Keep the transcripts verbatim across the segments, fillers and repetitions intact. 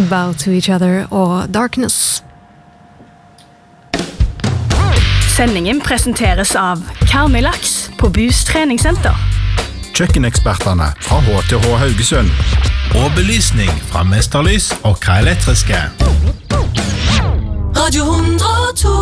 Bow to Each Other og Darkness. Sendingen presenteres av Karmilaks på Bus treningssenter. Kjøkkenekspertene fra H T H Haugesund. Og belysning fra Mesterlys og K Elektriske. Radio hundre og to.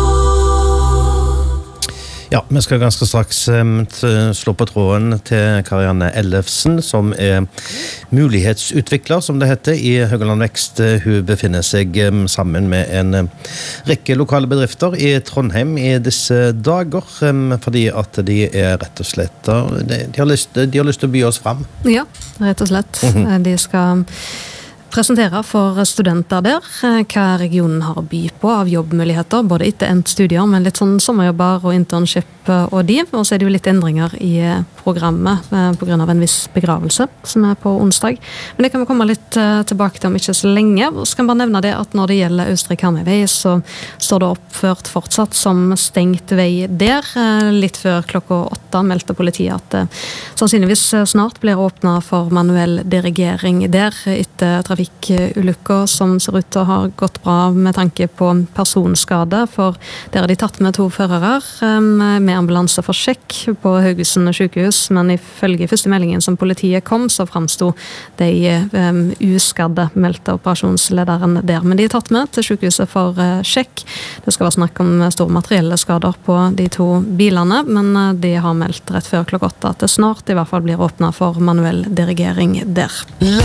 Ja, vi skal ganske straks um, slå på tråden til Karianne Ellefsen, som er mulighetsutvikler, som det heter, i Haugaland Vekst. Hun befinner seg um, sammen med en um, rekke lokale bedrifter i Trondheim i disse dager, um, fordi at de er rett og slett, de, de, har lyst, de har lyst til å by oss frem. Ja, rett og slett. Mm-hmm. De skal presentere for studenter der hva regionen har å by på av jobbmuligheter, både etter endt studier, men litt sånn sommerjobber og internship og de, og så er det jo litt endringer i programmet på grunn av en viss begravelse som er på onsdag. Men det kan vi komme litt tilbake til om ikke så lenge. Og så kan jeg bare nevne det at når det gjelder Østre Karmøyvei, så står det oppført fortsatt som stengt vei der. Litt før klokka åtte meldte politiet at det sannsynligvis snart blir åpnet for manuell dirigering der etter trafikkulykker som ser ut til å ha gått bra med tanke på personskade, for der er de tatt med to førere med ambulanse for sjekk på Haugesund sykehus, men ifølge første meldingen som politiet kom, så fremstod de um, uskadde, meldte operasjonslederen der. Men de er tatt med til sykehuset for uh, sjekk. Det skal være snakk om store materielle skader på de to bilene, men uh, de har meldt rett før klokka åtte at det snart i hvert fall blir åpnet for manuell dirigering der.